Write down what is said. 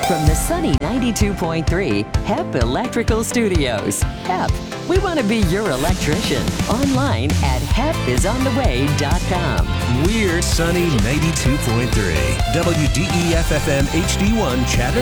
From the sunny 92.3 HEP Electrical Studios. HEP, we want to be your electrician. Online at hepisontheway.com. We're sunny 92.3 WDEF FM HD1 Chatter